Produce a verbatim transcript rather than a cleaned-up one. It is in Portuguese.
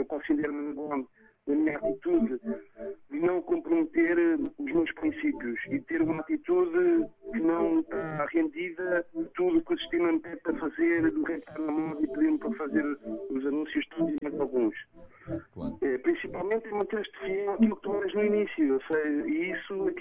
eu considero-me bom na minha atitude de não comprometer os meus princípios e ter uma atitude que não está rendida de tudo que o sistema me pede para fazer, do rentar na moda e pedir-me para fazer os anúncios todos e mais alguns. Claro. É, principalmente manter-te fiel àquilo que tu eras no início, ou seja, e isso é